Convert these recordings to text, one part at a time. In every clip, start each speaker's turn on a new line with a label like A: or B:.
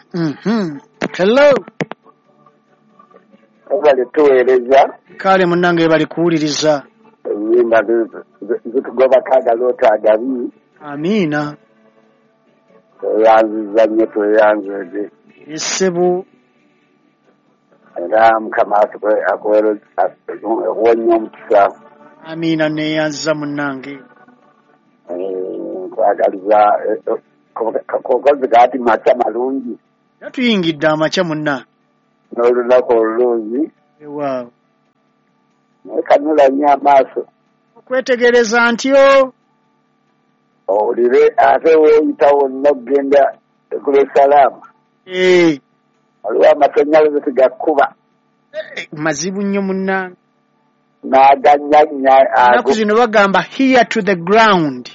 A: Hello.
B: Bali tuweereza.
A: Kale munnange bali kuwuliriza.
B: Yimba zitugoba kaga lota agabi.
A: Amina.
B: Yanziza nnyo tweyanzeege.
A: Essebo.
B: Era Mukama akuweereza wonnyo omukisa.
A: Amina neyanziza munnange.
B: Kwagaliza kokozi gaati maca malungi.
A: Yatuyingidde amaca munna.
B: N'olunaku olulungi.
A: Waaw.
B: Naye kanula nnyo amaaso.
A: Okwetegereza ntyo.
B: Owulire ate weeyita wonna okugenda Yerusalemu. Waliwo amasannyalaze tegakkuba.
A: Mazibu nnyo munna.
B: N'aganyanya.
A: Ennaku zino bagamba here to the ground.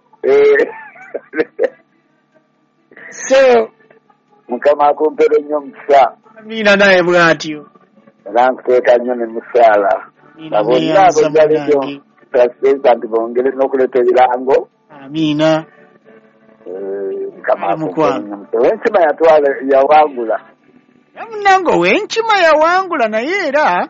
A: So
B: Mukama akumpere nnyo omukisa.
A: Amina naye bw'atyo.
B: Era nkuteeka nnyo ne musaala. Na bonna ab'ejjalijo Pulezidenti nti bongere n'okuleeta ebirango.
A: Amina.
B: Mukama akumpere nnyo omukisa. Ow'enkima yawangula.
A: Munnange ow'enkima yawangula naye era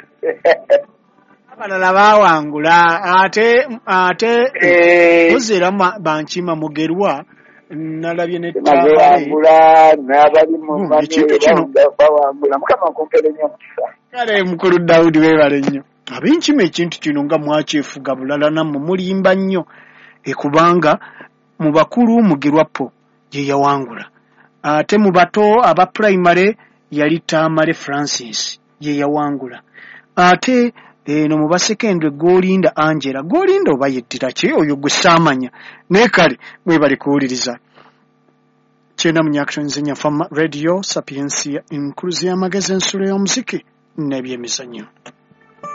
A: abalala baawangula ate muzeera bankima mugerwa nalabye ne
B: bawangula n'abali mu bawangula. Mukama akumpere nnyo omukisa.
A: Kale mukulu Dawudi weebale nnyo. Ab'enkima ekintu kino nga mwakyefuga bulala nammwe mulimba nnyo kubanga mu bakulu mugerwapo gye yawangula. Ate mu bato aba primary yali Tamale Francis ye yawangula. Ate no mu basekendwe Golinda Angela. Golinda oba yeddira ki oyo gwe saamanya. Naye kale mwebale kuwuliriza. Kyenda Munyaction Nzinya from Radio Sapiensia Inclusia Magazine Ensulo y'omuziki n'ebyemizannyo.